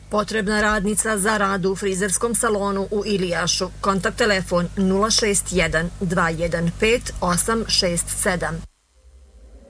Potrebna radnica za rad u frizerskom salonu u Ilijašu. Kontakt telefon 061 215 867.